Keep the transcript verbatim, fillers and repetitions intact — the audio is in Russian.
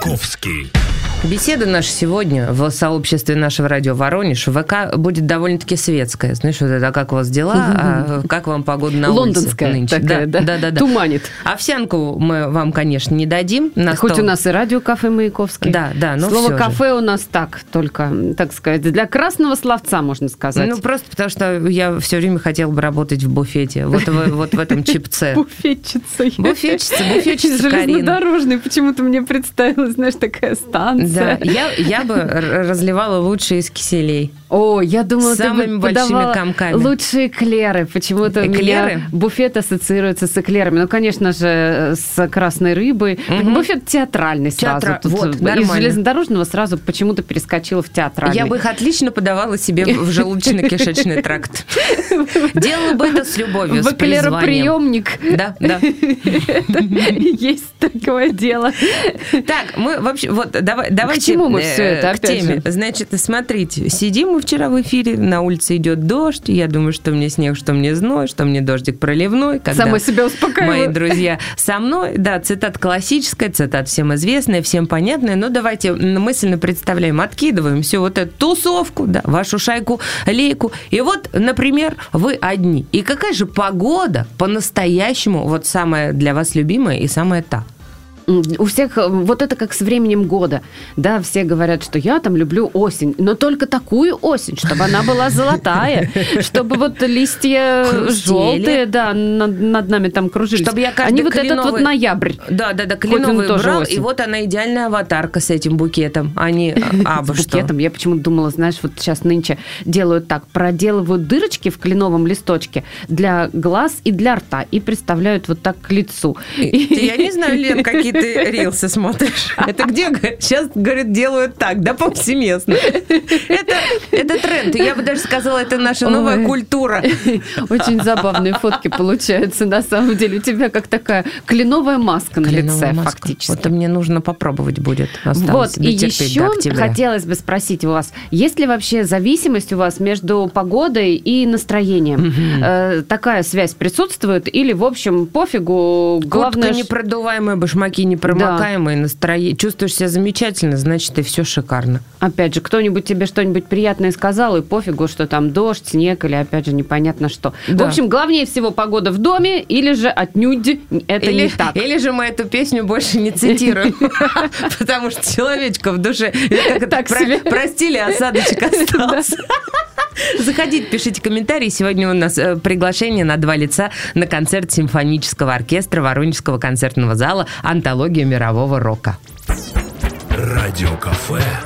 Маяковский. Беседа наша сегодня в сообществе нашего радио «Воронеж» в ВК будет довольно-таки светская. Знаешь, вот это как у вас дела, а как вам погода на улице лондонская нынче? такая, да, да, да, да. Туманит. Овсянку мы вам, конечно, не дадим. На Хоть стол. у нас и радио-кафе «Маяковский». Да, да, но Слово всё «кафе» же. у нас так, только, так сказать, для красного словца, можно сказать. Ну, просто потому что я все время хотела бы работать в буфете. Вот в, вот в этом чипце. Буфетчицей. Буфетчица, буфетчица Карина. Железнодорожный, почему-то мне представилась, знаешь, такая станция. Да, я, я бы р- разливала лучшие из киселей. О, я думала, Самыми ты бы большими подавала комками. лучшие эклеры. Почему-то у Эклеры? меня буфет ассоциируется с эклерами. Ну, конечно же, с красной рыбой. Так буфет театральный сразу. Театра- Тут вот, из нормально. железнодорожного сразу почему-то перескочила в театральный. Я бы их отлично подавала себе в желудочно-кишечный тракт. Делала бы это с любовью, в с призванием. эклероприемник. Да, да. Есть такое дело. Так, мы вообще, вот, давай, давайте чему мы э, всё это, к опять теме. же? Значит, смотрите, сидим мы вчера в эфире, на улице идет дождь, я думаю, что мне снег, что мне зной, что мне дождик проливной. Когда Сама себя успокаиваю. мои друзья со мной, да, цитата классическая, цитата всем известная, всем понятная, но давайте мысленно представляем, откидываем всю вот эту тусовку, да, вашу шайку-лейку, и вот, например, вы одни. И какая же погода по-настоящему вот самая для вас любимая и самая та? У всех вот это как с временем года. Да, все говорят, что я там люблю осень, но только такую осень, чтобы она была золотая, чтобы вот листья Хрустели. желтые, да, над, над нами там кружились. Чтобы я каждый Они вот этот кленовый- вот ноябрь. Да, да, да, Хоть он кленовый тоже брал, осень. и вот она идеальная аватарка с этим букетом, а не абы С что. букетом. Я почему-то думала, знаешь, вот сейчас нынче делают так, проделывают дырочки в кленовом листочке для глаз и для рта, и представляют вот так к лицу. И- Я не знаю, Лен, какие ты рилсы смотришь. Это где? Сейчас, говорит, делают так, да, повсеместно. Это, это тренд. Я бы даже сказала, это наша новая Ой. культура. Очень забавные фотки получаются, на самом деле. У тебя как такая кленовая маска на Кленовая лице, маска. фактически. Вот мне нужно попробовать будет. Осталось Вот, и дотерпеть еще до октября. хотелось бы спросить у вас, есть ли вообще зависимость у вас между погодой и настроением? Э, такая связь присутствует? Или, в общем, пофигу, главное... Куртка ш- непrodуваемая, башмаки непромокаемые, настроение. Чувствуешь себя замечательно, значит, и все шикарно. Опять же, кто-нибудь тебе что-нибудь приятное сказал, и пофигу, что там дождь, снег или, опять же, непонятно что. Да. В общем, главнее всего погода в доме, или же отнюдь это или, не так. или же мы эту песню больше не цитируем, потому что человечка в душе как это, Так про- себе. простили, осадочек остался. Заходите, пишите комментарии. Сегодня у нас э, приглашение на два лица на концерт симфонического оркестра Воронежского концертного зала «Антология мирового рока». Радиокафе.